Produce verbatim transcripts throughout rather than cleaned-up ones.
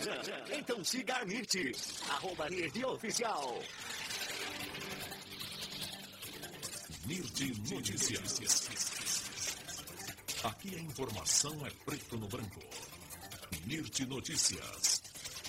Instagram. Então siga a NIRT, arroba NIRT Oficial. NIRT Notícias. Aqui a informação é preto no branco. NIRT Notícias.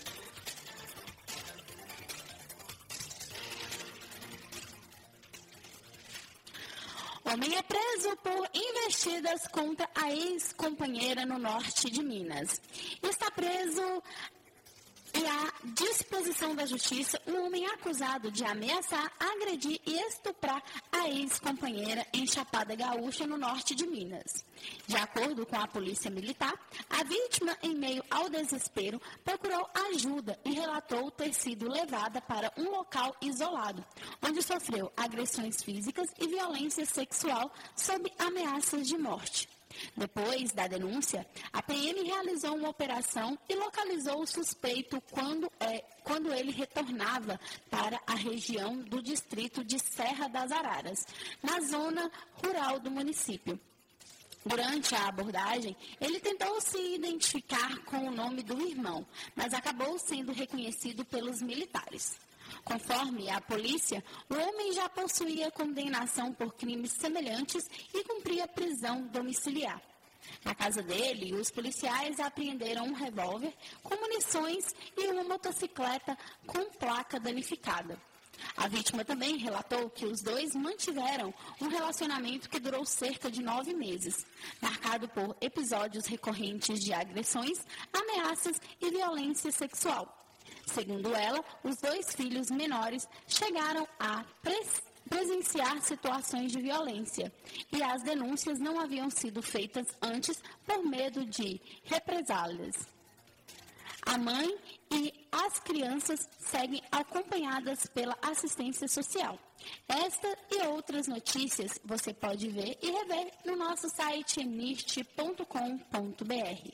Homem é preso por investidas contra a ex-companheira no norte de Minas. Está preso e à disposição da justiça um homem acusado de ameaçar, agredir e estuprar a ex-companheira em Chapada Gaúcha, no norte de Minas. De acordo com a polícia militar, a vítima, em meio ao desespero, procurou ajuda e relatou ter sido levada para um local isolado, onde sofreu agressões físicas e violência sexual sob ameaças de morte. Depois da denúncia, a P M realizou uma operação e localizou o suspeito quando, é, quando ele retornava para a região do distrito de Serra das Araras, na zona rural do município. Durante a abordagem, ele tentou se identificar com o nome do irmão, mas acabou sendo reconhecido pelos militares. Conforme a polícia, o homem já possuía condenação por crimes semelhantes e cumpria prisão domiciliar. Na casa dele, os policiais apreenderam um revólver com munições e uma motocicleta com placa danificada. A vítima também relatou que os dois mantiveram um relacionamento que durou cerca de nove meses, marcado por episódios recorrentes de agressões, ameaças e violência sexual. Segundo ela, os dois filhos menores chegaram a pres- presenciar situações de violência e as denúncias não haviam sido feitas antes por medo de represálias. A mãe e as crianças seguem acompanhadas pela assistência social. Esta e outras notícias você pode ver e rever no nosso site nirt ponto com ponto b r.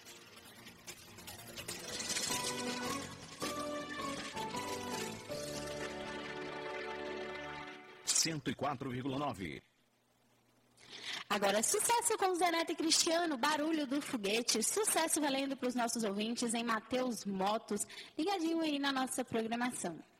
cento e quatro vírgula nove. Agora, sucesso com Zé Neto e Cristiano, Barulho do Foguete. Sucesso valendo para os nossos ouvintes em Mateus Motos, ligadinho aí na nossa programação.